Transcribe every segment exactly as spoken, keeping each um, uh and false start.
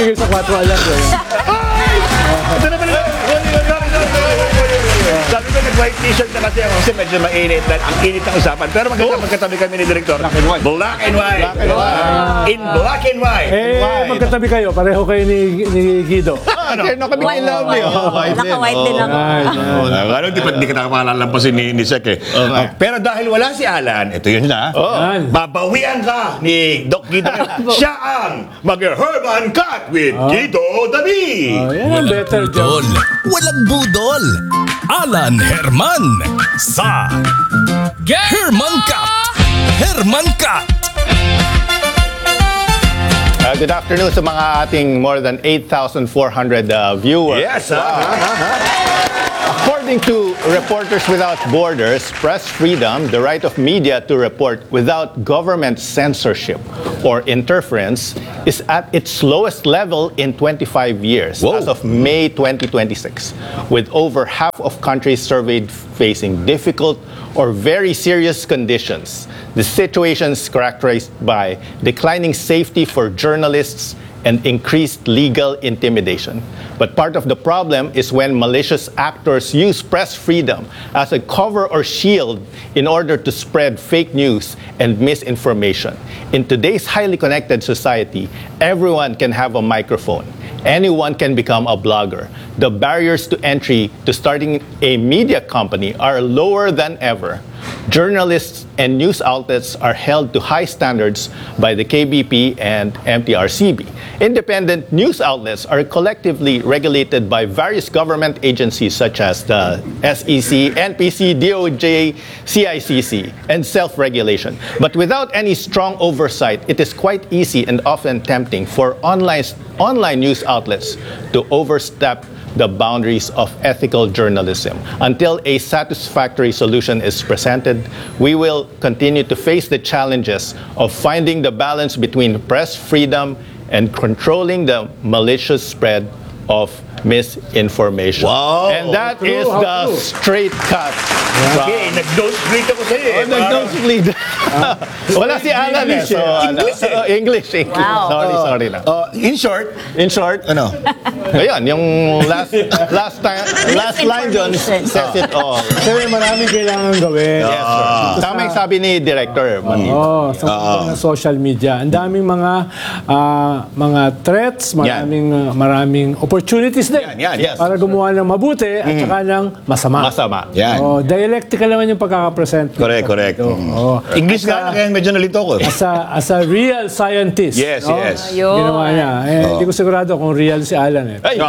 Sa kwatro alam ko. Ito na pala. Sabi ko, nag-white t-shirt na kasi ako kasi medyo mainit. Ang init ng usapan. Pero magkatabi, magkatabi kami ni Director. Black and white. Black and white. Black and white. In black and white. Eh, magkatabi kayo. Pareho kayo ni, ni Guido. Ano? Kaya kami kay Lovely. Naka-white din ako. Ano, di pa di ka nakapalalampasin ni, ni Sek eh. Ah, pero dahil wala si Alan, ito yun na. Yan. Babawian ka ni Doc Guido. Siya ang mag-herban cut with Guido David. Oh, yan ang better job. Budol. Walang budol. Alan Herman sa Herman Cut. Herman Cut. Uh, good afternoon sa mga ating more than eight thousand four hundred uh, viewers. Yes, ah. According to Reporters Without Borders, press freedom, the right of media to report without government censorship or interference, is at its lowest level in twenty-five years, Whoa. as of May twenty twenty-six, with over half of countries surveyed facing difficult or very serious conditions. The situation is characterized by declining safety for journalists and increased legal intimidation. But part of the problem is when malicious actors use press freedom as a cover or shield in order to spread fake news and misinformation. In today's highly connected society, everyone can have a microphone. Anyone can become a blogger. The barriers to entry to starting a media company are lower than ever. Journalists and news outlets are held to high standards by the K B P and M T R C B. Independent news outlets are collectively regulated by various government agencies such as the S E C, N P C, D O J, C I C C, and self-regulation. But without any strong oversight, it is quite easy and often tempting for online, online news outlets to overstep the boundaries of ethical journalism. Until a satisfactory solution is presented, we will continue to face the challenges of finding the balance between press freedom and controlling the malicious spread of misinformation. Wow. And that True, is how the true. straight cut. Okay, nag-nosebleed ako sa'yo eh. Oh, nag-nosebleed. Wala si Alan eh. So, English eh. ano, English. English. Wow. Sorry, sorry lang. Uh, in short, In short, ano? Ayan, yung last last time, last line dun says it all. Kasi maraming kailangan gawin. Yes, sir. Tama yung sabi ni Director. Mati. Oh, sa mga social media. Ang daming mga ah, mga threats, maraming ah, maraming opportunities din. Yan, yan, yes. Para gumawa ng mabuti at saka ng masama. Masama. Yan. Oh, dialectical naman yung pagkakapresent. Correct, correct. Oh. English nga, kaya medyo nalito ko. As a, as a real scientist. Yes, no? yes. Ayun. Ginawa niya. Eh, hindi ko sigurado kung real si Alan eh. Ay,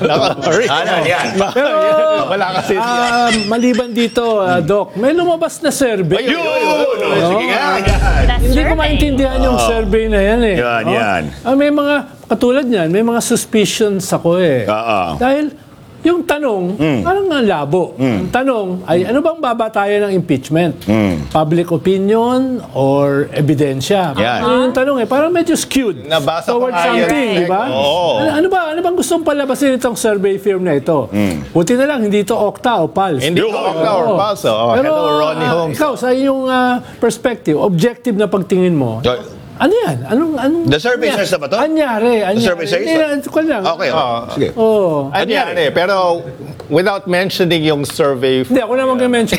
Oh. Alan, yan. Pero, wala kasi. ah, maliban dito, ah, Doc, may lumabas na survey. Yun! Sige nga, yan. That's Hindi ko survey. maintindihan yung survey na yan eh. Yan, No? yan. Ah, may mga, katulad niyan, may mga suspicions ako eh. Oo. Dahil, yung tanong, parang ang labo. Ang tanong ay, ano bang babatayan ng impeachment? Public opinion or ebidensya? Yan. Ano yung tanong eh? Parang medyo skewed Nabasa ko towards nga yun. something, di ba? Oo. Ano, ano ba? Ano bang gustong palabasin itong survey firm na ito? Buti na lang, hindi ito Okta o Pulse. Hindi ko Okta or Oo. Pulse. Oh, Pero, hello, Ronnie ah, Holmes. ikaw, sa iyong ah, perspective, objective na pagtingin mo, ano yan? Anong, anong, The survey ano yan? says na ba to? Anyari, anyari. survey says Hindi that? na, ko lang. Okay, okay. Sige. Oo. Ano yan eh, pero without mentioning yung survey. Hindi, ako na mag-mention.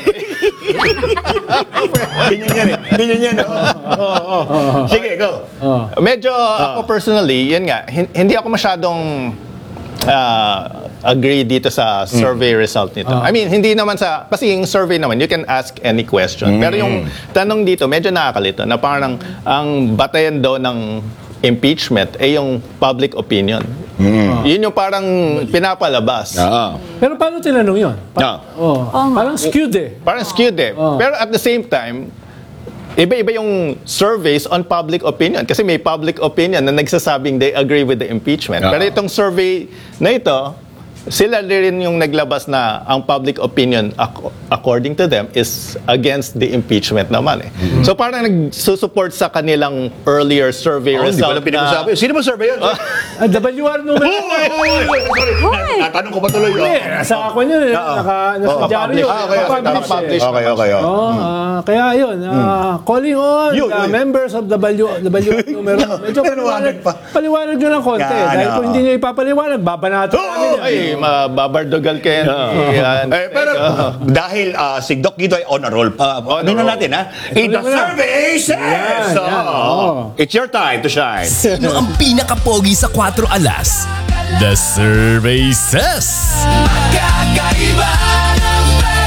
Ganyan yan eh. Ganyan yan. oh. Sige, go. Medyo ako personally, yun nga, hin- hindi ako masyadong ah, agree dito sa survey result nito. I mean, hindi naman sa, kasi yung survey naman, you can ask any question. Pero yung tanong dito, medyo nakakalito, na parang ang batayan daw ng impeachment ay yung public opinion. Yun yung parang pinapalabas. Oo. Pero paano tinanong yun? No. Oh, parang skewed eh. Parang skewed eh. Pero at the same time, iba-iba yung surveys on public opinion. Kasi may public opinion na nagsasabing they agree with the impeachment. Oo. Pero itong survey na ito, sila rin yung naglabas na ang public opinion ac- according to them is against the impeachment naman eh. So parang nagsusupport sa kanilang earlier survey Oh, hindi ko result alam pinag-usabi. Sino mo survey yun? Ah, W R numero. Sorry. Natanong ko pa tuloy. Eh, nasa ako nyo, eh, naka, nasa Oo, dyaryo. publish. Ah, okay, okay. Nakapublish eh. Okay, okay. oh. Oh, ah, kaya yun, ah, calling on Yun, the yun. members of the W W numero. Medyo paliwanag, pa. paliwanag nyo ng konti. Yan, Dahil oo. kung hindi nyo ipapaliwanag, babanato Oo, namin yan. ay mababardogal kayo. Yan. Eh, pero dahil ah, si Doc Guido ay on a roll. Uh, ano na natin, ha? In the mo na. survey says! Yan, yan, Oh, oo. It's your time to shine. Sino ang pinakapogi sa Cuatro Alas? The survey says. Magkakaiba ng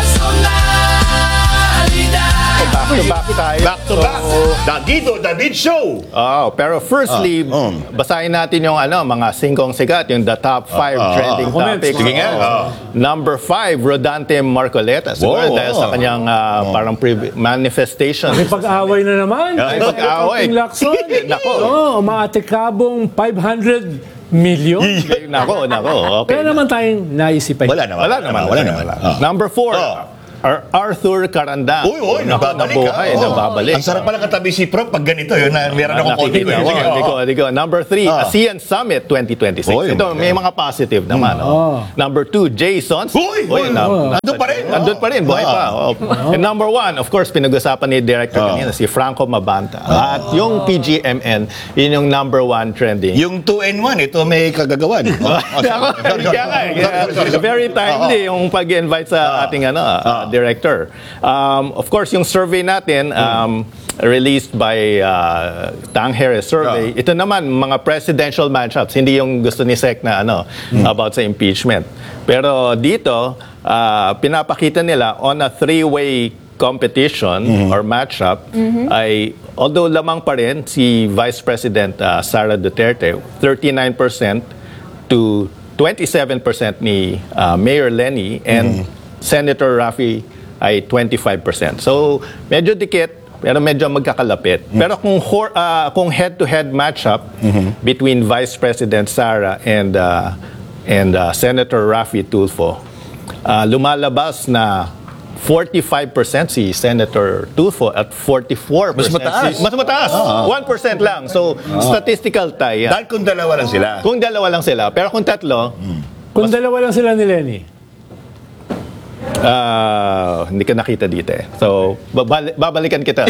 personalidad. Back to back tayo. Back to back. The Guido David Show. Oh, pero firstly, Ah, um. basahin natin yung ano, mga singkong sigat, yung the top five ah, trending ah. Comments. topics. Sige nga. Ah. Number five, Rodante Marcoleta. Siguro Wow. dahil sa kanyang ah, parang pre- manifestation. May pag-away na naman. May pag-away. Pag Lacson. Nako. Oh, umaatikabong five hundred million. Nako, nako. Okay. Kaya naman tayong naisipan. Wala naman. Wala naman. Wala naman. Ah. Number four, Ah. Ar- Arthur Carandang. Uy, uy, Nako, nababalik nabuhay, ka. Oo. nababalik. Ang sarap pala katabi si Prof pag ganito yun. Na, meron akong konti. Nakikita ko. Sige, Hindi ko, oo. hindi ko. Number three, Ah. ASEAN Summit twenty twenty-six. Uy, Ito, may mga positive naman. Oh. Oh. Number two, Jasons. Uy, uy, na- nandun pa rin. Nandun pa rin, buhay Ah. pa. Oh. And number one, of course, pinag-usapan ni Director Ah. kanina, si Franco Mabanta. At yung P G M N, yun yung number one trending. Yung two and one, ito may kagagawan. Oh, oh, Tama, sorry, sorry, kaya nga, sorry, kaya sorry, sorry, sorry. very timely yung pag-invite sa ating ano, uh, director. Um, of course, yung survey natin, um, released by uh, Tang Harris survey, ito naman, mga presidential matchups, hindi yung gusto ni Sec na ano, about sa impeachment. Pero dito, uh, pinapakita nila on a three-way competition or matchup ay although lamang pa rin si Vice President uh, Sara Duterte, thirty-nine percent to twenty-seven percent ni uh, Mayor Lenny and Senator Raffy ay twenty-five percent. So medyo dikit pero medyo magkakalapit. Pero kung hor- uh, kung head-to-head matchup between Vice President Sara and uh, and uh, Senator Raffy Tulfo, uh, lumalabas na forty-five percent si Senator Tulfo at forty-four percent. Mas mataas. Si, mas mataas. one percent lang. So, statistical tie. yan. Dahil kung dalawa lang sila. Kung dalawa lang sila. Pero kung tatlo, Kung dalawa lang sila ni Lenny. ah, hindi ka nakita dito eh. So, babali- babalikan kita.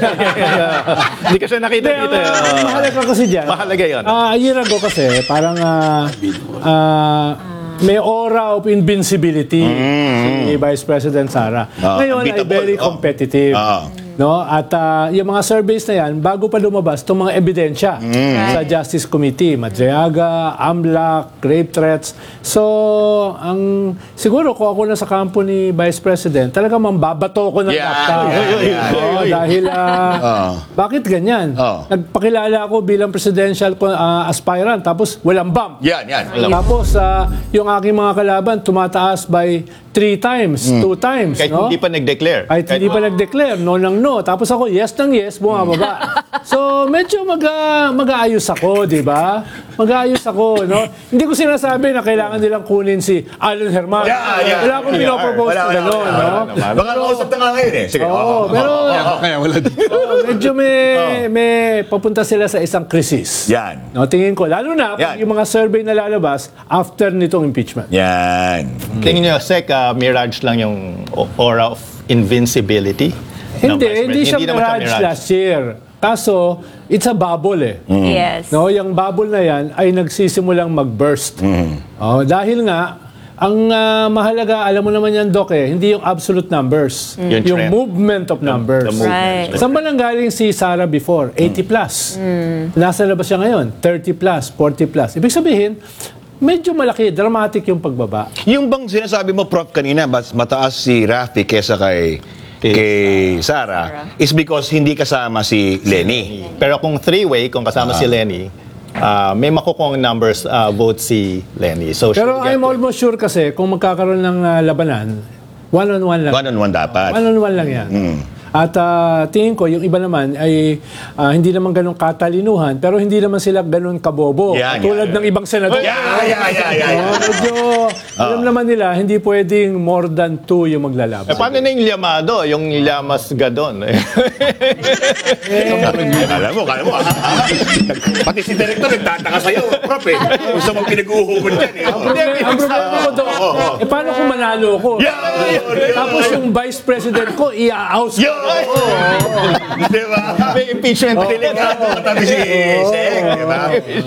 Hindi ka siya nakita Hindi, dito. eh. ang- ang mahalaga kasi dyan. Mahalaga yun. Ah, a year ago kasi, parang ah, ah, may aura of invincibility si Vice President Sara. Ah, Ngayon ay unbeatable. very Oh. competitive. Ah. No? At ah, yung mga surveys na yan, bago pa lumabas itong mga ebidensya sa Justice Committee, Madriaga, AMLAC, rape threats. So, ang siguro kung ako na sa kampo ni Vice President, talaga mambabato ko ng Yeah, laptop. yeah, yeah. Oo, dahil ah, Ah. bakit ganyan? Oh. Nagpakilala ako bilang presidential uh, aspirant tapos walang bump. Yan, yan. Tapos uh, yung aking mga kalaban tumataas by three times, two times, Kahit no? hindi pa nag-declare. Kahit hindi pa nag-declare, no ng no. Tapos ako, yes ng yes, bumababa. So, medyo mag, uh, mag-aayos ako, di ba? Mag-aayos ako, no? Hindi ko sinasabi na kailangan nilang kunin si Alan Herman. Yeah, yeah. Wala akong Yeah. pinopropose Wala, na wala, gano'n, wala, no? wala, wala. Baka kausap na nga ngayon eh. Sige. Oo, pero Kaya wala dito. oh, medyo may, may papunta sila sa isang krisis. Yan. No, tingin ko, lalo na pag Yan. yung mga survey na lalabas after nitong impeachment. Yan. Tingin nyo, Sec, ah, mirage lang yung o- aura of invincibility? ng Hindi, Vice hindi President. siya naman mirage last year. Kaso, it's a bubble eh. Yes. No, yung bubble na yan ay nagsisimulang mag-burst. Oh, dahil nga, ang ah, mahalaga, alam mo naman yan, Doc, eh, hindi yung absolute numbers. Yung Yung trend. movement of numbers. the movement. Right. Saan ba nang galing si Sara before? eighty plus. Nasa labas siya ngayon, thirty plus, forty plus. Ibig sabihin, medyo malaki, dramatic yung pagbaba. Yung bang sinasabi mo, Prof, kanina, mas mataas si Rafi kesa kay kay Sara is because hindi kasama si Lenny. Pero kung three-way, kung kasama si Lenny, ah, may makukuha numbers ah, vote si Lenny. So, Pero she'll get I'm to- almost sure kasi kung magkakaroon ng ah, labanan, one-on-one lang. One on one dapat. One-on-one lang yan. At ah, tingin ko, yung iba naman ay ah, hindi naman ganun katalinuhan, pero hindi naman sila ganun kabobo. Yan, Tulad yan. ng ibang senador. Yeah, yeah, yeah, yeah, yeah. Oh, medyo, alam naman nila, hindi pwedeng more than two yung maglalaban. Eh, paano na yung Llamado? Yung Llamas Gadon? Alam mo, kaya mo. ah, ah. Pati si Director nagtataka sa'yo, prof eh. Gusto mong pinag-uuhugon dyan eh. Ang problema, ang problema ko doon, eh paano kung manalo ko? Yeah! Tapos yung vice president ko, i-oust Yo! Di ba? May impeachment. Delikado katabi si Seng, di ba?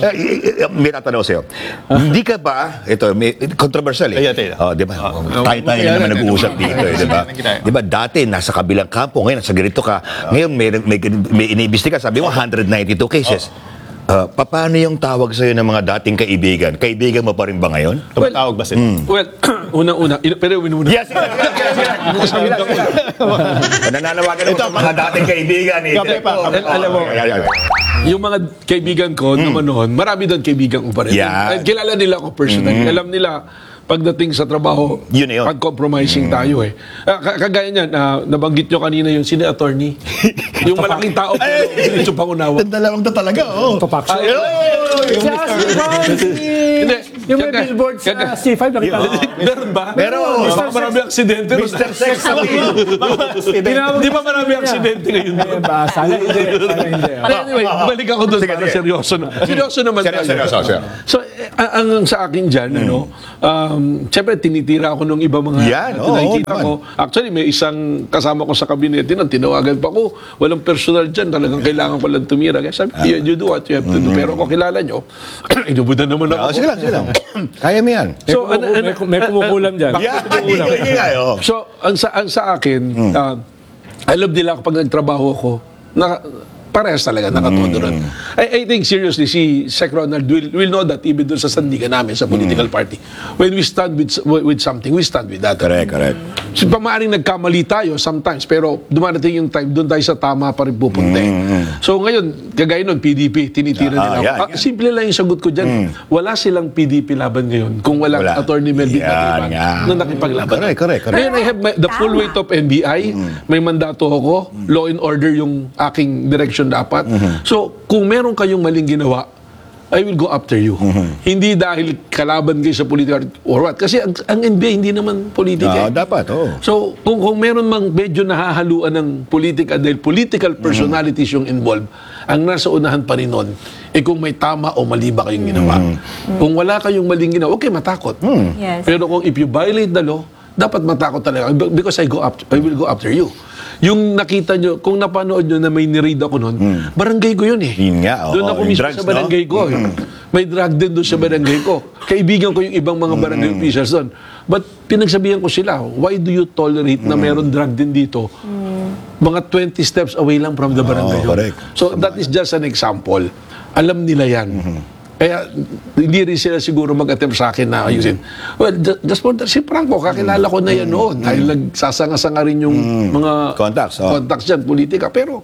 May tatanong sa'yo. Hindi ka ba, ito, may controversial eh. Ay, ate. Oh, di ba? Tayo-tayo na naman nag-uusap dito eh, di ba? Di ba, dati nasa kabilang kampo, ngayon nasa ganito ka. Ngayon may, may, may iniimbestiga, sabi mo, one hundred ninety-two cases. Uh, paano yung tawag sa'yo ng mga dating kaibigan? Kaibigan mo pa rin ba ngayon? Tumatawag ba sila? Well, unang-una, ina- pero minuna. Yes, sila, sila, sila, sila. Nananawagan ako sa mga dating kaibigan eh. Kape pa, kape. Alam mo, Ay, ay, ay. Yung mga kaibigan ko naman noon, marami doon kaibigan ko pa rin. Yeah. Ay, kilala nila ako personally. Alam nila, pagdating sa trabaho, Yun na yun. pag-compromising tayo eh. Ah, k- kagaya niyan, ah, nabanggit nyo kanina yung sino attorney. yung malaking tao, pero diretso pangunawa. Dalawang to talaga, oh. Papakso. Ay, Siya, si Hindi. yung may Kaya- billboard sa kaya- C five, nakita mo? Meron ba? Meron. Baka marami aksidente. mister Sex Appeal. Tinawag Di ba ko marami siya. aksidente ngayon? Eh, ba, sana hindi. Sana hindi. But anyway, balik ako doon para sige. seryoso na. Seryoso naman Seryoso, tayo. seryoso, sir. So, eh, ang, ang sa akin dyan, ano, um, siyempre, tinitira ako ng iba mga Yan, na oo, nakikita naman. ko. Actually, may isang kasama ko sa kabinete na tinawagan pa ko. Walang personal dyan. Talagang kailangan ko lang tumira. Kaya sabi, you, you do what you have to do. Pero kung kilala nyo, inubudan naman ako. Oh, sige lang, sige lang. Kaya mo yan. So, May, ano- may, ano- may kumukulam dyan. Yeah, sige nga, oh. So, ang sa, ang sa akin, ah, alam nila kapag nagtrabaho ako, na, parehas talaga nakatodo ron. I, I think seriously, si Sec Ronald will, will know that even doon sa sandigan namin sa political party. When we stand with with something, we stand with that. Correct, correct. So, pamaaring nagkamali tayo sometimes, pero dumarating yung time, doon tayo sa tama pa rin pupunta. eh. So ngayon, kagaya nun, P D P, tinitira Ah, nila ako. yan, Ah, yan. simple lang yung sagot ko dyan. Wala silang P D P laban ngayon kung walang Wala. Attorney Melvin Yan, Matiban yan. na nakipaglaban. Correct, correct, correct. Ngayon, I have my- the full weight of N B I, may mandato ako, law and order yung aking direction dapat. So, kung meron kayong maling ginawa, I will go after you. Hindi dahil kalaban kayo sa politika or what. Kasi ang, ang N B I hindi naman politika. Ah, eh. dapat, oh. So, kung, kung meron mang medyo nahahaluan ng politika dahil political personalities yung involved, ang nasa unahan pa rin nun, eh kung may tama o mali ba kayong ginawa. Kung wala kayong maling ginawa, okay, matakot. Yes. Pero kung if you violate the law, dapat matakot talaga because I go up, I will go after you. Yung nakita nyo, kung napanood nyo na may niread ako noon, barangay ko yun eh. Yun nga, oo. Doon ako Yung mismo drugs, sa barangay no? ko. eh. May drug din doon sa barangay ko. Kaibigan ko yung ibang mga barangay officials doon. But pinagsabihan ko sila, why do you tolerate na meron drug din dito? Mga twenty steps away lang from the barangay. Oo, correct. So that is just an example. Alam nila yan. Kaya hindi rin sila siguro mag-attempt sa akin na ayusin. Well, ju- just for that, si Franco, kakilala ko na yan noon. Dahil nagsasanga-sanga rin yung mga Contacts, oh. contacts dyan, politika. Pero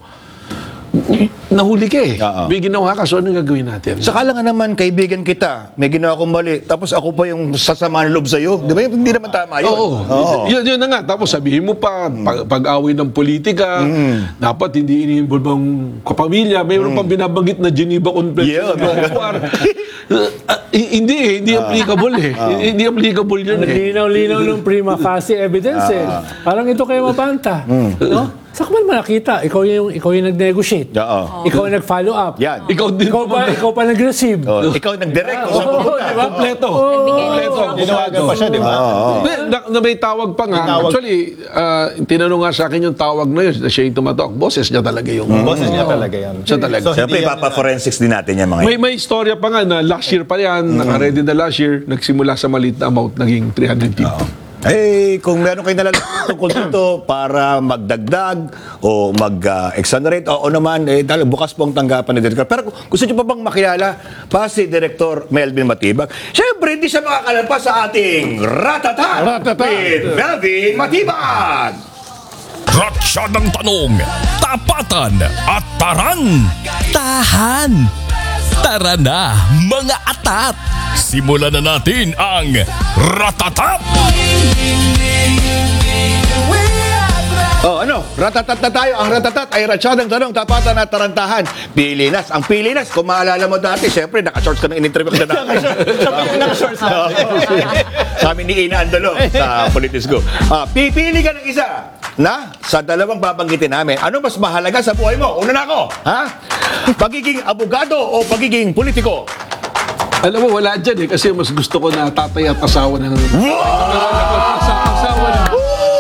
nahuli ka eh. Oo. May ginawa ka, so anong gagawin natin? Saka lang nga naman, kaibigan kita, may ginawa akong mali, tapos ako pa yung sasamaan loob sa'yo. Di ba? Hindi naman tama yun. Oo. Yun, yun na nga. Tapos sabihin mo pa, pag, pag-away ng politika, dapat hindi ini-involve ang kapamilya. Mayroon pang binabanggit na Geneva Convention. Yeah. War. Ah, hindi eh. Hindi applicable eh. Hindi applicable yun eh. Linaw-linaw ng prima facie evidence eh. Parang ito kayo mapanta. No? Saan ka man makakita? Ikaw yung, ikaw yung nag-negotiate. Oo. Ikaw yung nag-follow up. Yan. Ikaw din. Ikaw pa, ikaw pa nag-receive. Oh, ikaw nag-direct ko sa Oo, pupunta. di ba? Kompleto. Nagbigay ng Kompleto. Ginawagan pa siya, di ba? Na, na, na may tawag pa nga. Tinawag. Actually, ah, tinanong nga sa akin yung tawag na yun. Siya yung tumatok. Boses niya talaga yung... Boses niya talaga yan. Siya talaga. So, Siyempre, hindi yan- papa-forensics din natin yan mga May may istorya pa nga na last year pa yan, naka-ready na last year, nagsimula sa maliit na amount, naging three hundred fifty. Eh, kung meron kayo nalalaman tungkol dito para magdagdag o mag-exonerate, o naman, eh, dahil bukas po ang tanggapan ni Director. Pero gusto niyo pa bang makilala pa si Director Melvin Matibag? Siyempre, hindi siya makakalagpas sa ating Ratata, Ratata. with Melvin Matibag! Ratsyadang tanong, tapatan at tarang, tahan. Tara na, mga atat! Simulan na natin ang Ratatat! Oh, ano? Ratatat na tayo. Ang ratatat ay ratsyadang tanong, tapatan at tarantahan. Pilinas. Ang Pilinas, kung maalala mo dati, siyempre, naka-shorts ka ng in-interview ka na. Naka-shorts na. Sa amin ni Ina Andalo sa Politisgo. Ah, pipili ka ng isa na sa dalawang babanggitin namin. Ano mas mahalaga sa buhay mo? Una na ako. Ha? Pagiging abogado o pagiging politiko? Alam mo, wala dyan eh. Kasi mas gusto ko na tatay at asawa ng... Asawa ng...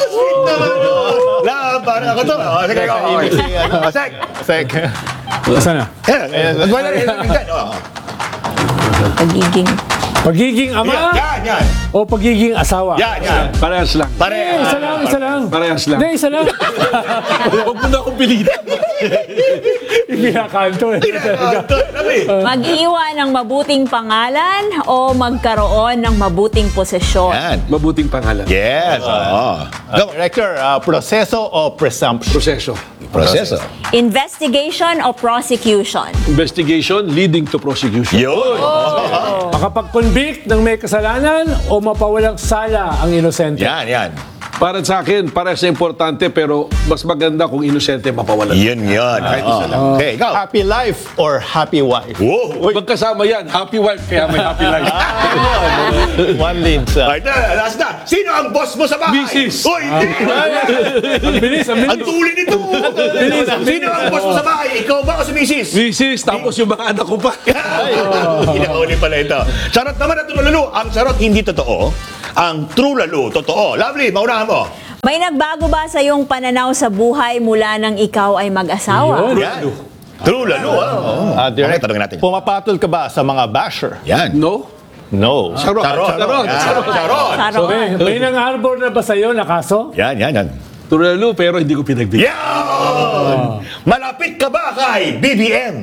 Laban ako to. Oh, sige, go. Okay. Oh, Sek. Sek. Saan na? Eh, eh, wala rin. Oh. Pagiging Pagiging ama Yan, yan. o pagiging asawa? Yan, yan. Parehas lang. Eh, Pare. isa lang, isa lang. Parehas lang. Hindi, isa lang. Huwag mo na akong pilitin. Ipinakanto eh. mag-iwan ng mabuting pangalan o magkaroon ng mabuting posisyon. Yan. Mabuting pangalan. Yes. Oo. Uh, Director, uh, proseso o presumption? Proseso. Proseso. Investigation o prosecution. Investigation leading to prosecution. Yun. Makapag-convict ng may kasalanan o mapawalang sala ang inosente? Yan, yan. Para sa akin, parehas na importante pero mas maganda kung inosente mapawalan. Yun, yun. Kahit isa lang. Okay, ikaw. Happy life or happy wife? Whoa. Magkasama yan. Happy wife kaya may happy life. One leads. Uh, Right na, last na. Sino ang boss mo sa bahay? Misis. Uy, hindi. Ang bilis, ang Ang bilis. tuli nito. Sino ang boss mo sa bahay? Ikaw ba o si Missus? Misis, tapos yung mga anak ko pa. Kinakauli pala ito. Charot naman at tulalo. Ang charot hindi totoo. Ang true lalo, totoo. Lovely, maunahan mo. May nagbago ba sa iyong pananaw sa buhay mula nang ikaw ay mag-asawa? Yan. True lalo, ah. uh, Direct, Okay, tanongin natin. pumapatol ka ba sa mga basher? Yan. No? No. Charot. Charot. Charot. Yan. Charot. Charot. Charot. May, may nang-harbor na ba sa'yo na kaso? Yan, yan, yan. Turalo pero hindi ko pinagbigyan. Yan! Malapit ka ba kay B B M?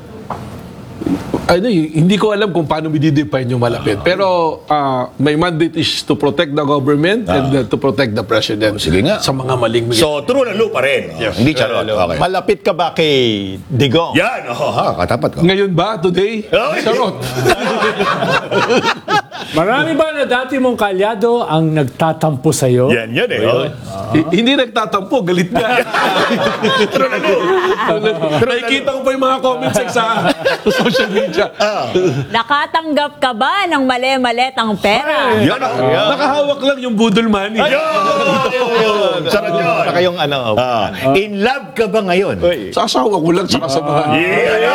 Ano, y- hindi ko alam kung paano i-define yung malapit. Pero ah, my mandate is to protect the government and uh, to protect the president. sige nga. Sa mga maling So, true lalo pa rin. Oh, hindi charot. Okay. Malapit ka ba kay Digong? Yan, oh, ha, katapat ko. Ngayon ba? Today? Okay. Charot. Marami ba na dati mong kalyado ang nagtatampo sa'yo? Yan, yan eh. Oh. H- hindi nagtatampo, galit na. True lalo. Nakikita ko pa yung mga comments sa social media. Nakatanggap ka ba ng mali-maletang pera? Yan, oh. Nakahawak lang yung budol money. Yun! Charot yun. Saka yung ano, Ah, in love ka ba ngayon? Uy. Sa asawa ko lang, sa kasamahan. Yeah!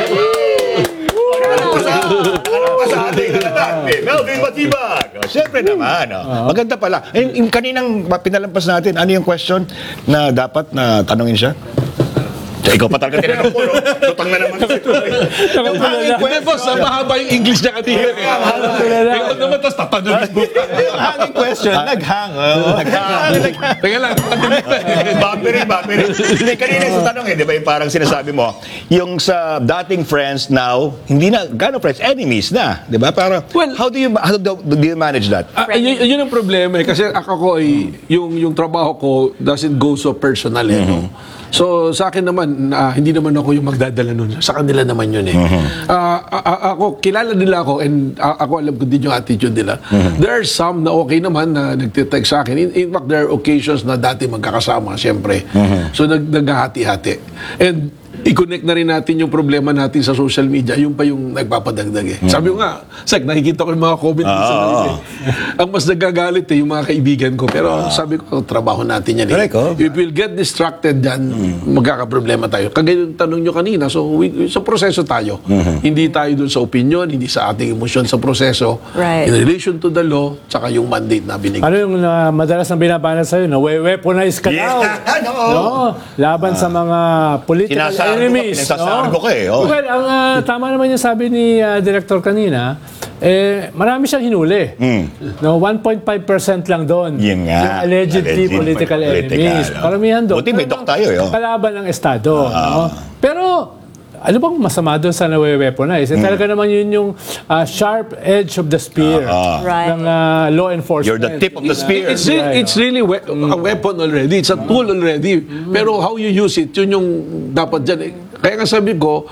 Alam pa sa alam pa sa ating natin. Melvin Matibag. Oh, Siyempre naman. Oh. Maganda pala. Yung, yung kaninang pinalampas natin, ano yung question na dapat na tanongin siya? So, ikaw pa talaga tinanong ko, no? Tutang na naman. Hindi, boss, ah, mahaba yung English niya kanina. Ikaw naman, tapos tatanungin mo. yung hanging question, naghang. Oh, naghang. Teka lang, tatanungin pa eh. Baperi, baperi. Hindi, kanina sa tanong eh, di ba yung parang sinasabi mo, yung sa dating friends now, hindi na, gano'ng friends, enemies na. Di ba? Parang, Well, how do you, how do, do you manage that? Ah, yun, yun ang problema eh. Kasi ako ko ay, yung, yung trabaho ko doesn't go so personal eh. no? So sa akin naman, ah, hindi naman ako yung magdadala nun. Sa kanila naman yun eh. Ah, a- a- ako, kilala nila ako and a- ako alam ko din yung attitude nila. There are some na okay naman na nagtitext sa akin. In, in fact, there are occasions na dati magkakasama, siyempre. So nag, naghahati-hati. And i-connect na rin natin yung problema natin sa social media, yung pa yung nagpapadagdag eh. Sabi ko nga, Sek, nakikita ko yung mga comment Ah, sa oo. eh. Ang mas nagagalit eh, yung mga kaibigan ko. Pero sabi ko, trabaho natin yan eh. Correct, oh. If we'll get distracted dyan, magkakaproblema tayo. Kagaya yung tanong nyo kanina, so we, sa proseso tayo. Hindi tayo dun sa opinion, hindi sa ating emosyon, sa proseso. Right. In relation to the law, tsaka yung mandate na binigay. Ano yung na madalas na binabanat sa'yo? Na we-weaponize ka daw. Yeah, no. No? Laban sa mga political Sinasargo ka, enemies. pinasasargo ka eh, oh. Well, ang ah, tama naman yung sabi ni ah, Director kanina, eh, marami siyang hinuli. No, one point five percent lang doon. Yun nga. Yung allegedly Alleged political political, enemies. no? Karamihan doon. Buti may Pero doc tayo, eh, oh. Kalaban ng Estado. No? Pero, ano bang masama doon sa nawe-weaponize? Eh, talaga naman yun yung ah, sharp edge of the spear Right. ng ah, law enforcement. You're the tip of the spear. It's, re- it's really we- a weapon already. It's a tool already. Pero how you use it, yun yung dapat dyan. eh. Kaya nga sabi ko,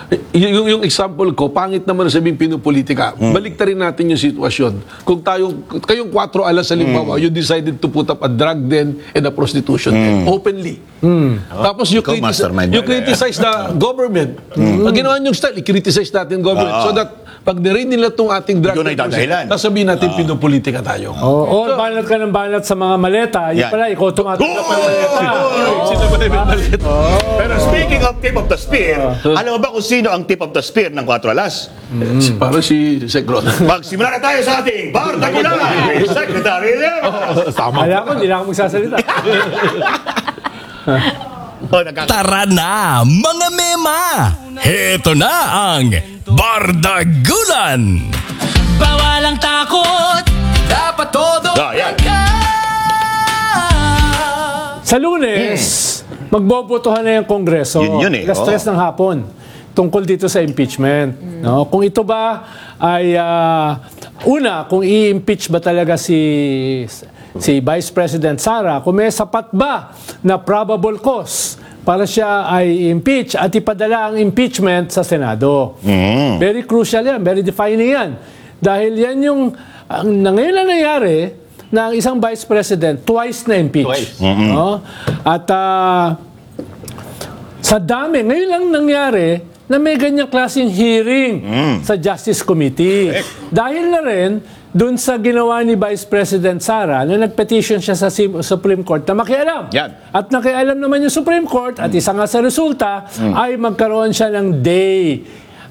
y- yung, yung example ko, pangit naman na sabing pinupolitika. Balik rin natin yung sitwasyon. Kung tayong, kayong kwatro alas halimbawa, you decided to put up a drug den and a prostitution den, openly. Tapos you, Ikaw, critis- mastermind you yan, eh. criticize the government. Ang ginawa niyong style, i-criticize natin government. So that, pag nirain nila itong ating drug Ikaw na idadahilan. sasabihin natin pinupolitika tayo. Oo, o banat ka ng banat sa mga maleta. Yun Yan. pala, ikaw tumatanggap ng maleta. Sino ba na yung malit? Pero speaking of tip of the spear, alam mo ba kung sino ang tip of the spear ng Cuatro Alas? Parang si Segron. Magsimula na tayo sa ating Bardagulan! Secretary Leo! Alam ko, hindi na ako magsasalita. Oh, nagkaka- Tara na, mga mema! Heto na ang Bardagulan! Bawal ang takot, dapat todo Ah, yan. Sa Lunes, magbobotohan na yung Kongreso. Yun yun eh, Alas oo. tres ng hapon. Tungkol dito sa impeachment. No? Kung ito ba ay, ah, una, kung i-impeach ba talaga si, si Vice President Sara, kung may sapat ba na probable cause para siya ay impeach at ipadala ang impeachment sa Senado. Very crucial yan, very defining yan. Dahil yan yung, ang na ngayon na nangyari, na ang isang Vice President twice na impeach. Twice. No? At ah, sa dami, ngayon lang nangyari na may ganyang klaseng hearing sa Justice Committee. Dahil na rin dun sa ginawa ni Vice President Sara na nag-petition siya sa Sim- Supreme Court na makialam. Yan. At nakialam naman yung Supreme Court at isa nga sa resulta ay magkaroon siya ng day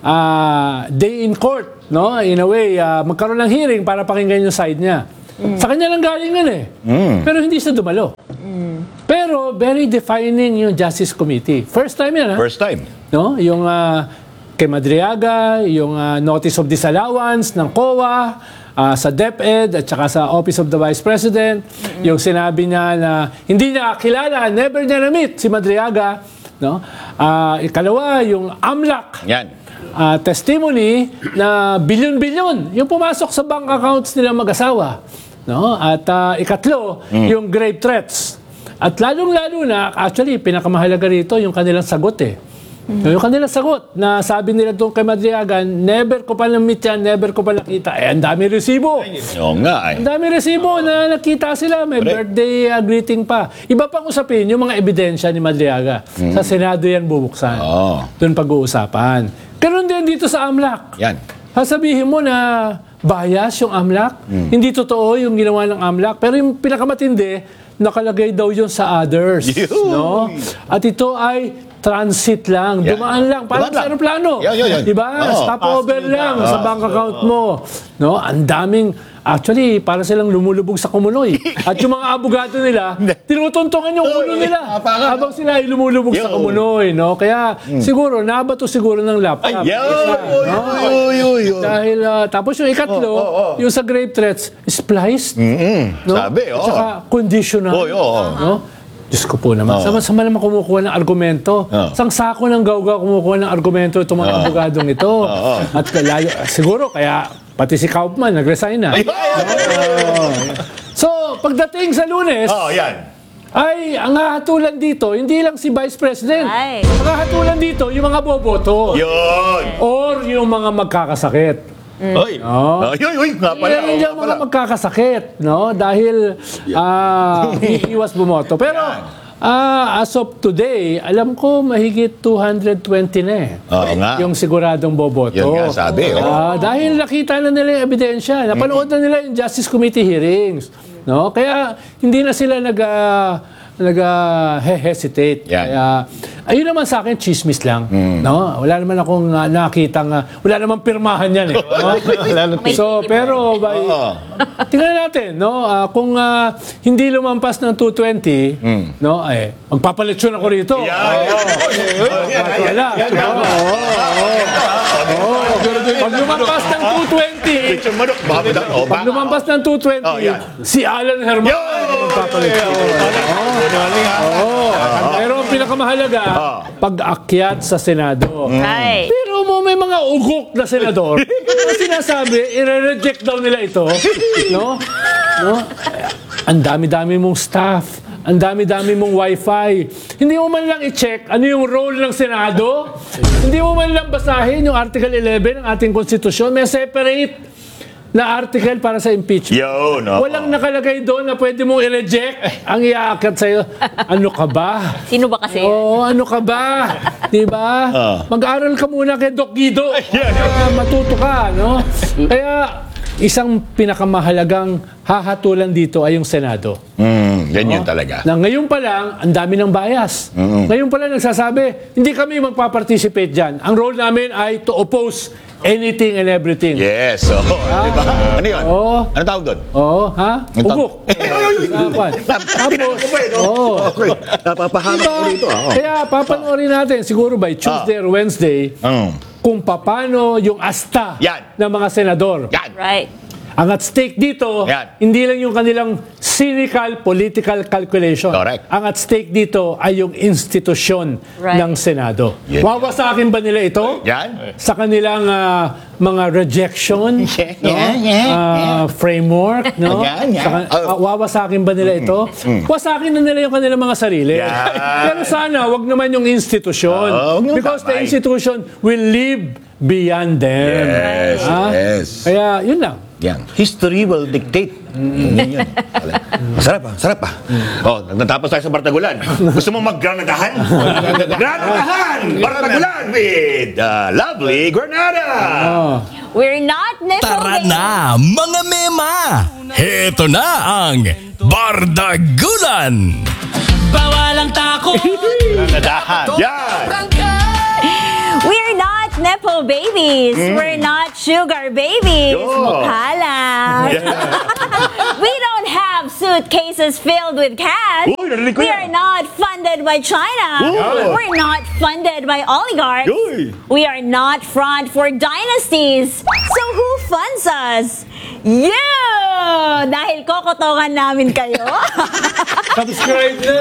ah, day in court. No? In a way, ah, magkaroon ng hearing para pakinggan yung side niya. Sa kanya lang galing yun eh. Pero hindi siya dumalo. Pero very defining yung Justice Committee. First time yan, ha? First time. No? Yung ah, kay Madriaga, yung ah, Notice of Disallowance ng C O A, ah, sa DepEd at saka sa Office of the Vice President, yung sinabi niya na hindi niya kilala, never niya na-meet si Madriaga. No? Ah, ikalawa, yung AMLAC. Yan. Ah, testimony na bilyon-bilyon yung pumasok sa bank accounts nila mag-asawa. No? At ah, ikatlo, yung grave threats. At lalong-lalo na, actually, pinakamahalaga rito yung kanilang sagot eh. Yung kanilang sagot na sabi nila doon kay Madriaga, never ko pa na-meet yan, never ko pa nakita. Eh, ang dami resibo. Oo nga eh. Ang dami resibo na nakita sila. May Correct. birthday uh, greeting pa. Iba pang usapin, yung mga ebidensya ni Madriaga. Sa Senado yan bubuksan. Oo. Doon pag-uusapan. Ganun din dito sa AMLAC. Yan. Sasabihin mo na bias yung AMLAC. Hindi totoo yung ginawa ng AMLAC. Pero yung pinakamatindi, nakalagay daw yun sa others. Yun. No? At ito ay transit lang. Yeah. Dumaan lang. Parang Dumaan sa lang. aeroplano. Yan, yan, yan. Diba? Oo. Stopover lang sa bank account mo. No? Ang daming, actually, para silang lumulubog sa kumunoy. At yung mga abogado nila, tinutuntungan yung ulo nila. Habang sila ay lumulubog sa Yo. kumunoy. No? Kaya, siguro, nabato siguro ng laptop. Yo! Isa, no? Uy, uy, uy. Dahil, ah, tapos yung ikatlo, Oh, oh, oh. yung sa grave threats, spliced. No? Sabi, oo. At saka conditional. Oy, oo. No? Diyos ko po naman. Sama-sama naman kumukuha ng argumento. Oo. Sang sako ng gawgaw kumukuha ng argumento itong mga abogadong ito. At layo, siguro, kaya pati si Kaufman nag-resign na. Oo. So, pagdating sa Lunes, Oo, yan. ay, ang hahatulan dito, hindi lang si Vice President. Ay. Ang hahatulan dito, yung mga boboto. Yun. Or yung mga magkakasakit. Oy. No? Uy, uy, uy. Nga pala. Meron oo, diyang nga mga pala. magkakasakit, no? Dahil ah iiwas bumoto. Pero ah, as of today, alam ko mahigit two hundred twenty na eh. Oo nga. Yung siguradong boboto. Yun nga, sabi, oh. Ah, dahil nakita na nila yung ebidensya. Napanood na nila yung Justice Committee hearings. No? Kaya hindi na sila nag ah, nag-hesitate. Yan. Kaya, ayun naman sa akin, chismis lang. No? Wala naman akong uh, nakitang, uh, wala namang pirmahan yan eh. No? So, pero, by, tingnan natin, no? Ah, kung ah, hindi lumampas ng two twenty, no? Ay, magpapaletsyon ako rito. Yan. Wala. Pag lumampas ng two twenty, Picture manok. Baka daw. Oh, pag baka. lumampas ng two twenty, Oh, yan. si Alan Herman Yo! Oo. Pero ang pinakamahalaga, pag-akyat sa Senado. Ay. Pero mo may mga ugok na senador na sinasabi, i-reject daw nila ito. No? No? Ang dami-dami mong staff. Ang dami-dami mong wifi. Hindi mo man lang i-check ano yung role ng Senado. Hindi mo man lang basahin yung Article eleven ng ating konstitusyon. May separate na article para sa impeachment. Yo, no. Walang nakalagay doon na pwede mong i-reject ang iaakat sa'yo. Ano ka ba? Sino ba kasi? Oo, ano ka ba? Diba? Ah. Mag-aaral ka muna kay Doc Guido. Para matuto ka, no? Kaya, isang pinakamahalagang hahatulan dito ay yung Senado. Mm, yan yun talaga. Na ngayon pa lang, ang dami ng bias. Ngayon pa lang nagsasabi, hindi kami magpa-participate dyan. Ang role namin ay to oppose anything and everything. Yes. So, di ba? Ano yun? Oo. Ano tawag doon? Oo, ha? Ang tawag- Ubok. Tapos, Pinanong ko pa eh, no? Oo. Okay. Napapahamak Diba? ko rito. ah. Oh. Kaya papanoorin natin siguro by Tuesday or Wednesday Mm. kung paano yung asta Yan. ng mga senador. Yan. Right. Ang at stake dito, Yan. hindi lang yung kanilang cynical political calculation. Correct. Ang at stake dito ay yung institusyon Right. ng Senado. Yan. Wawasakin ba nila ito? Yan. Sa kanilang ah, mga rejection, Yeah, no? yeah, yeah, Ah, framework, no? Yan, yan. Sa kan- Oh. ah, wawasakin ba nila ito? Wasakin na nila yung kanilang mga sarili. Yan. Pero sana, wag naman yung institusyon. Oh, wag naman Because the kamay. institution will live beyond them. Yes, Ah? yes. Kaya, yun lang. Yan. History will dictate. Yun, yun, yun. Sarap ah, sarap ah. Oh, nagtatapos tayo sa Bartagulan. Gusto mo mag-granadahan? Granadahan! Bartagulan with uh, lovely Granada! We're not Tara nipple na, mga mema! Heto na ang Bardagulan! Bawal ang takot. Nadahan. Yan! We're not Nepo babies. We're not sugar babies. Yo. Mukha lang. We don't have suitcases filled with cash. Uy, narinig ko We yan. are not funded by China. Uy. We're not funded by oligarchs. Uy. We are not front for dynasties. So who funds us? You! Dahil kokotongan namin kayo. Subscribe na!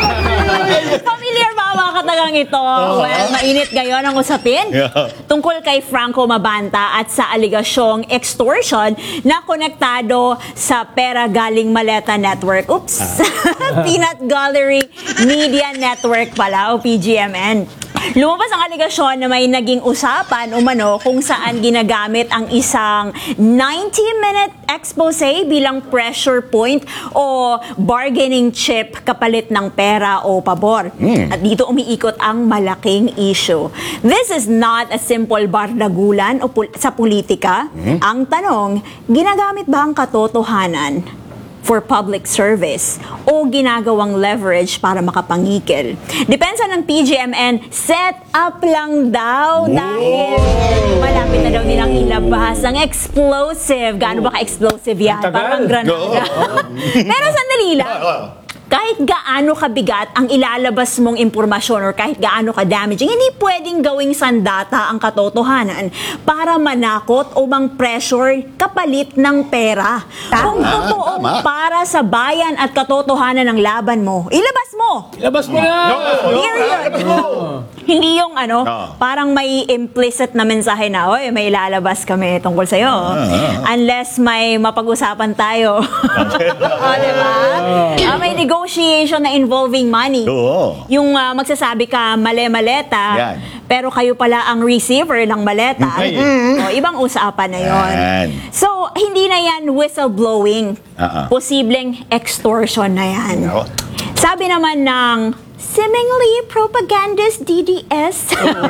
Familiar ba ang mga katagang ito? Well, mainit ngayon ang usapin Yeah. tungkol kay Franco Mabanta at sa aligasyong extortion na konektado sa pera galing Maleta Network. Oops! Peanut Gallery Media Network pala o P G M N. Lumabas ang aligasyon na may naging usapan umano kung saan ginagamit ang isang ninety minute expose bilang pressure point o bargaining chip kapalit ng pera o pabor. At dito umiikot ang malaking issue. This is not a simple bardagulan o pul- sa politika. Ang tanong, ginagamit ba ang katotohanan for public service o ginagawang leverage para makapangikil? Depensa ng P G M N, set up lang daw dahil malapit na daw nilang ilabas ang explosive. Gaano ba ka-explosive yan? Ang tagal. Parang granada. Pero sandali lang. Kahit gaano kabigat ang ilalabas mong impormasyon or kahit gaano ka-damaging, hindi pwedeng gawing sandata ang katotohanan para manakot o mang-pressure kapalit ng pera. Kung totoong tama. para sa bayan at katotohanan ng laban mo, ilabas mo! Ilabas mo na! Period. Hindi yung ano, Oo. parang may implicit na mensahe na, oy, may ilalabas kami tungkol sa'yo. Unless may mapag-usapan tayo. O, diba? Ah, may negotiation na involving money. Oo. Yung ah, magsasabi ka, male-maleta, Yan. pero kayo pala ang receiver ng maleta. Ay. O, ibang usapan na yon. Yan. So, hindi na yan whistleblowing. Ah, ah. Posibleng extortion na yan. Nako. Sabi naman ng seemingly propagandist D D S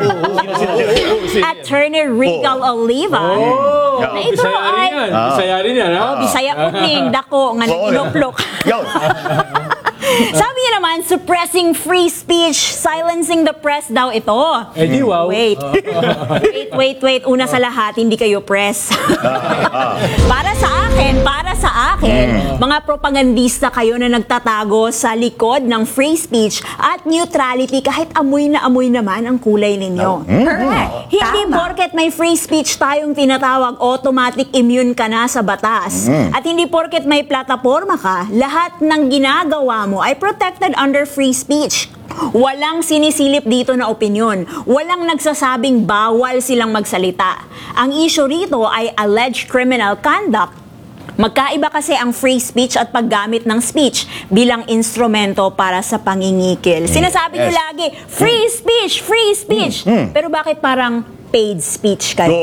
Attorney Regal Oliva Oh! na ito Bisaya rin ay yan. Bisaya rin yan, ha? Bisaya Utning Dako nga Oo. inuplok. Yun. Sabi niya naman, suppressing free speech, silencing the press daw ito. Eh di wow. Wait. wait, wait, wait. Una sa lahat, hindi kayo press. Para sa akin, para sa akin, mga propagandista kayo na nagtatago sa likod ng free speech at neutrality kahit amoy na amoy naman ang kulay ninyo. Correct. Hindi porket may free speech tayong tinatawag, automatic immune ka na sa batas. At hindi porket may plataforma ka, lahat ng ginagawa mo ay protected under free speech. Walang sinisilip dito na opinyon. Walang nagsasabing bawal silang magsalita. Ang issue rito ay alleged criminal conduct Magkaiba kasi ang free speech at paggamit ng speech bilang instrumento para sa pangingikil. Sinasabi niyo Yes. lagi, free speech, free speech. Pero bakit parang paid speech kayo?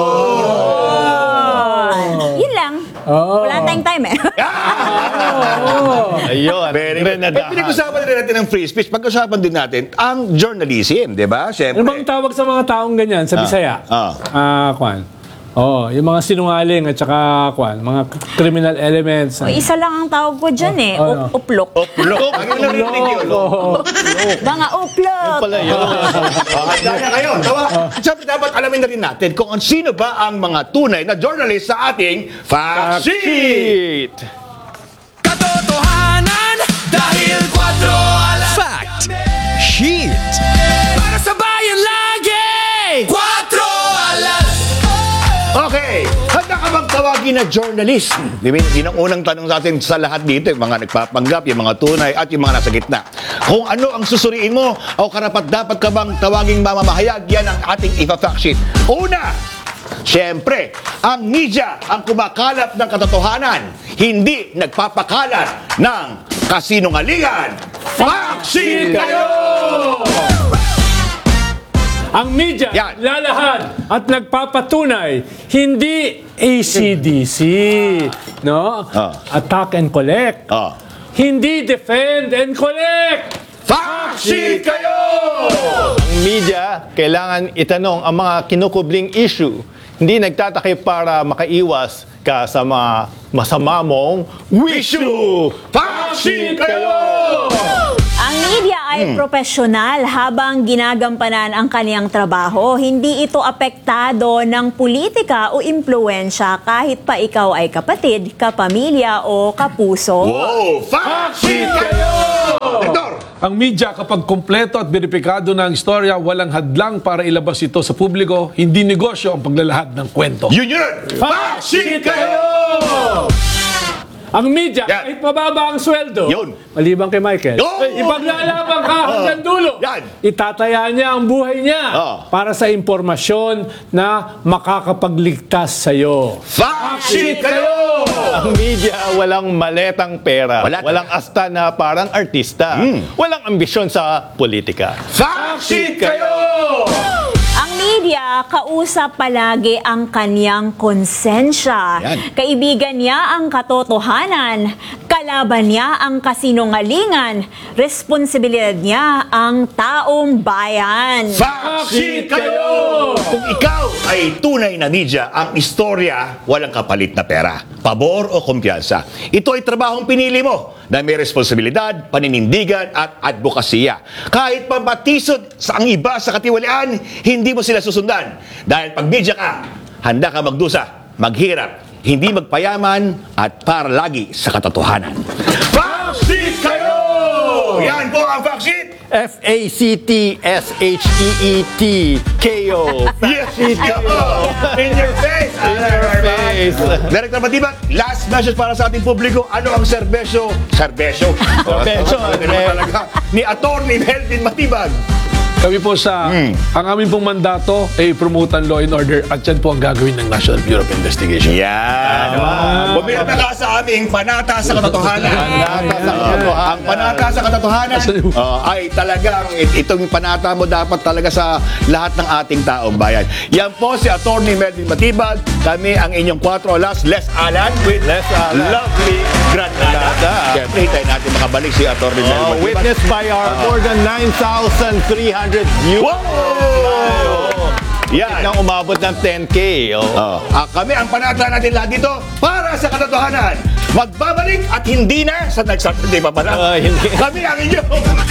Yun lang. Wala tayong time eh. Ayun. Very good. Eh, pinag-usapan rin natin ng free speech. Pag-usapan din natin ang journalism, di ba? Siyempre. Ano bang tawag sa mga taong ganyan sa Bisaya? ah. Ah, kwan. Oh, yung mga sinungaling at saka kwan, mga criminal elements. O, isa lang ang tawag ko dyan eh. Oh, Up- uplok. Uplok. Ano narinig yun? Oh, Mga uplok. Pala yun. Handa na kayo. Tawa. Siyempre, dapat alamin na rin natin kung ang sino ba ang mga tunay na journalist sa ating Fact Sheet. Katotohanan dahil kwatro alas Fact Sheet. para sa bayan lagi. Kwatro alas. Okay, handa ka bang tawagin na journalist? Di ba, yun ang unang tanong sa atin sa lahat dito, yung mga nagpapanggap, yung mga tunay, at yung mga nasa gitna. Kung ano ang susuriin mo, o karapat dapat ka bang tawaging mamamahayag, yan ang ating ipa-fact sheet. Una, siyempre, ang media ang kumakalap ng katotohanan, hindi nagpapakalat ng kasinungalingan. Fact sheet kayo! ang media, Yan. lalahan at nagpapatunay, hindi A C D C, no? Ah. Attack and collect. Ah. Hindi defend and collect. Fact sheet kayo! Ang media, kailangan itanong ang mga kinukubling issue. Hindi nagtatakip para makaiwas ka sa mga masama mong issue. Fact sheet kayo! Ang media ay profesional habang ginagampanan ang kaniyang trabaho. Hindi ito apektado ng politika o impluensya kahit pa ikaw ay kapatid, kapamilya o kapuso. Wow! Fact sheet kayo! Hector! Ang media kapag kumpleto at beripikado na ang istorya, walang hadlang para ilabas ito sa publiko, hindi negosyo ang paglalahad ng kwento. Yun yun! Fact sheet kayo! Ang media, Yan. kahit mababa ang sweldo, Yun. maliban kay Michael, Yun. eh, ipaglalaban ka hanggang dulo. Yan. Itataya niya ang buhay niya Oh. para sa impormasyon na makakapagligtas sa'yo. Fact sheet kayo! Ang media, walang maletang pera. Wala. Walang asta na parang artista. Walang ambisyon sa politika. Fact sheet kayo! Ang media, kausap palagi ang kaniyang konsensya. Yan. Kaibigan niya ang katotohanan. Kalaban niya ang kasinungalingan. Responsibilidad niya ang taong bayan. Fact sheet kayo! Kung ikaw ay tunay na media, ang istorya walang kapalit na pera, pabor o kumpiyansa. Ito ay trabahong pinili mo na may responsibilidad, paninindigan at advokasya. Kahit pabatisod sa ang iba sa katiwalian, hindi mo sila susundan. Dahil pag media ka, handa ka magdusa, maghirap, hindi magpayaman at para lagi sa katotohanan. Fact sheet kayo! Yan po ang fact sheet! F A C T S H E E T K O. Yes, in your face! In your face. Director Matibag, last message para sa ating publiko. Ano ang serbesyo? Serbesyo? Serbesyo. talaga. Ni Attorney Melvin Matibag. Kami po sa, ang aming pong mandato ay promote ang law and order at yan po ang gagawin ng National Bureau of Investigation. Yan. Bumila ka sa aming panata sa katotohanan. Panata sa katotohanan. Ang panata sa katotohanan uh, ay talagang it- itong panata mo dapat talaga sa lahat ng ating taong bayan. Yan po si Attorney Melvin Matibag. Kami ang inyong kwatro alas, Les Alan with Les Alan. Lovely Granada. Granada. Siyempre, hintayin natin makabalik si Attorney Melvin Oh, Matibag. witnessed by our more than nine thousand three hundred viewers. Wow! Yan. Nang umabot ng ten K. Oh. Oh. Ah, kami ang panata natin lahat dito para sa katotohanan. Magbabalik at hindi na sa next Saturday pa pala. Ah, hindi. Kami ang inyong